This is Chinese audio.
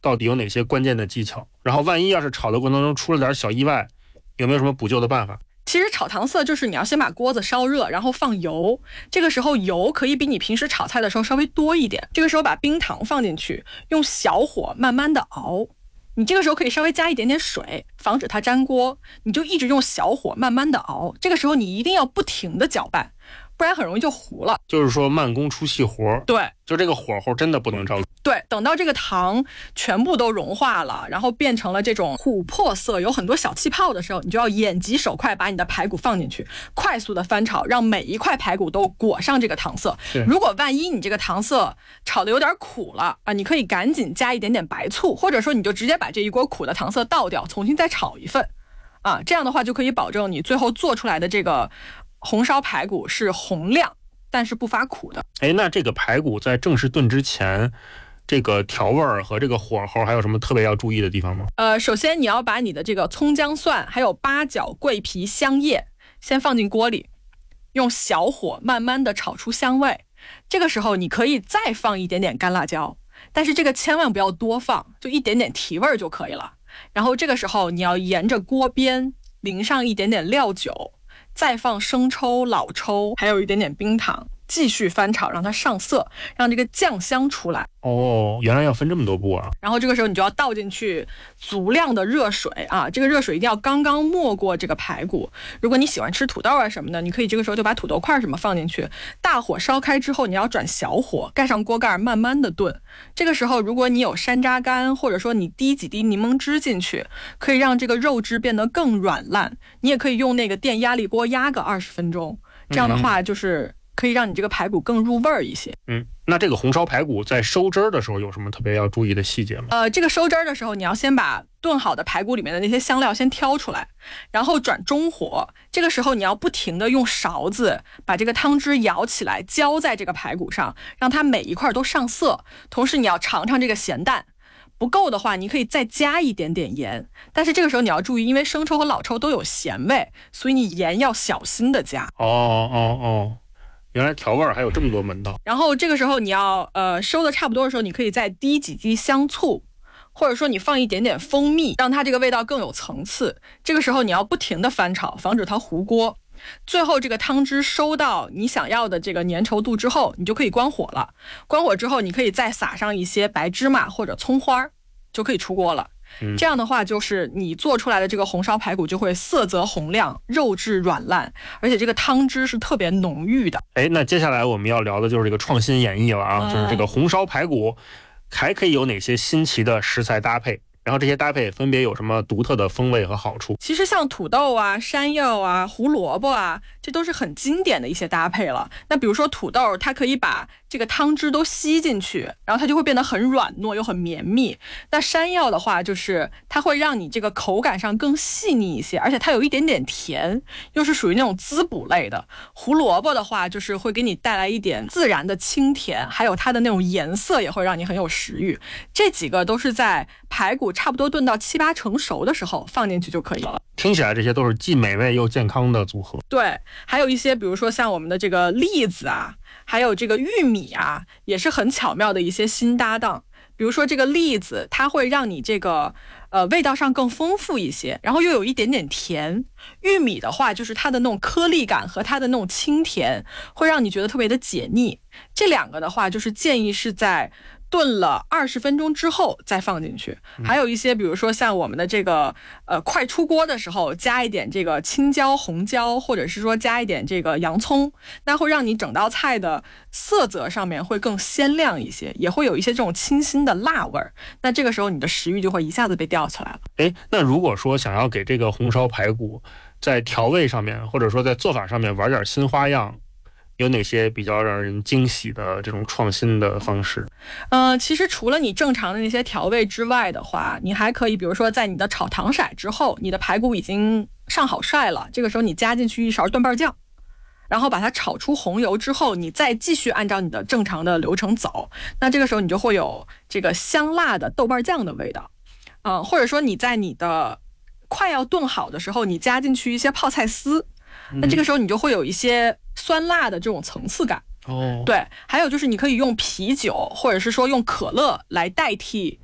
到底有哪些关键的技巧？然后万一要是炒的过程中出了点小意外，有没有什么补救的办法？ 其实炒糖色就是你要先把锅子烧热，然后放油，这个时候油可以比你平时炒菜的时候稍微多一点，这个时候把冰糖放进去，用小火慢慢的熬，你这个时候可以稍微加一点点水，防止它粘锅，你就一直用小火慢慢的熬，这个时候你一定要不停的搅拌，不然很容易就糊了。 就是说慢工出细活。 对， 就这个火候真的不能着急。 对，等到这个糖全部都融化了，然后变成了这种琥珀色，有很多小气泡的时候，你就要眼疾手快，把你的排骨放进去，快速的翻炒，让每一块排骨都裹上这个糖色。如果万一你这个糖色炒的有点苦了啊，你可以赶紧加一点点白醋，或者说你就直接把这一锅苦的糖色倒掉，重新再炒一份啊，这样的话就可以保证你最后做出来的这个红烧排骨是红亮但是不发苦的。 那这个排骨在正式炖之前，这个调味儿和这个火候还有什么特别要注意的地方吗？ 首先你要把你的这个葱姜蒜还有八角桂皮香叶先放进锅里，用小火慢慢的炒出香味，这个时候你可以再放一点点干辣椒，但是这个千万不要多放，就一点点提味就可以了。然后这个时候你要沿着锅边淋上一点点料酒，再放生抽老抽还有一点点冰糖，继续翻炒让它上色，让这个酱香出来。 原来要分这么多步啊。 然后这个时候你就要倒进去足量的热水啊，这个热水一定要刚刚没过这个排骨。如果你喜欢吃土豆啊什么的，你可以这个时候就把土豆块什么放进去，大火烧开之后你要转小火，盖上锅盖慢慢的炖。这个时候如果你有山楂干，或者说你滴几滴柠檬汁进去，可以让这个肉质变得更软烂。你也可以用那个电压力锅压个20分钟，这样的话就是可以让你这个排骨更入味儿一些。 那这个红烧排骨在收汁儿的时候有什么特别要注意的细节吗？ 这个收汁儿的时候，你要先把炖好的排骨里面的那些香料先挑出来，然后转中火。这个时候你要不停的用勺子把这个汤汁舀起来，浇在这个排骨上，让它每一块都上色。同时你要尝尝这个咸淡，不够的话你可以再加一点点盐，但是这个时候你要注意，因为生抽和老抽都有咸味，所以你盐要小心的加。 原来调味还有这么多门道。 然后这个时候你要收的差不多的时候，你可以再滴几滴香醋，或者说你放一点点蜂蜜，让它这个味道更有层次。这个时候你要不停的翻炒，防止它糊锅。最后这个汤汁收到你想要的这个粘稠度之后，你就可以关火了。关火之后你可以再撒上一些白芝麻或者葱花，就可以出锅了。这样的话就是你做出来的这个红烧排骨就会色泽红亮，肉质软烂，而且这个汤汁是特别浓郁的。 那接下来我们要聊的就是这个创新演绎了啊，就是这个红烧排骨还可以有哪些新奇的食材搭配，然后这些搭配分别有什么独特的风味和好处？ 其实像土豆啊、山药啊、胡萝卜啊，这都是很经典的一些搭配了。那比如说土豆，它可以把这个汤汁都吸进去，然后它就会变得很软糯又很绵密。那山药的话，就是它会让你这个口感上更细腻一些，而且它有一点点甜，又是属于那种滋补类的。胡萝卜的话，就是会给你带来一点自然的清甜，还有它的那种颜色也会让你很有食欲。这几个都是在排骨差不多炖到7、8成熟的时候放进去就可以了。 听起来这些都是既美味又健康的组合。 对，还有一些比如说像我们的这个栗子啊，还有这个玉米啊，也是很巧妙的一些新搭档。比如说这个栗子，它会让你这个味道上更丰富一些，然后又有一点点甜。玉米的话，就是它的那种颗粒感和它的那种清甜，会让你觉得特别的解腻。这两个的话，就是建议是在炖了20分钟之后再放进去。还有一些比如说像我们的这个快出锅的时候加一点这个青椒红椒，或者是说加一点这个洋葱，那会让你整道菜的色泽上面会更鲜亮一些，也会有一些这种清新的辣味儿。那这个时候你的食欲就会一下子被吊起来了。 那如果说想要给这个红烧排骨在调味上面或者说在做法上面玩点新花样，有哪些比较让人惊喜的这种创新的方式？ 其实除了你正常的那些调味之外的话，你还可以比如说在你的炒糖色之后，你的排骨已经上好晒了，这个时候你加进去1勺豆瓣酱，然后把它炒出红油之后，你再继续按照你的正常的流程走，那这个时候你就会有这个香辣的豆瓣酱的味道。或者说你在你的快要炖好的时候，你加进去一些泡菜丝，那这个时候你就会有一些酸辣的这种层次感。对，还有就是你可以用啤酒或者是说用可乐来代替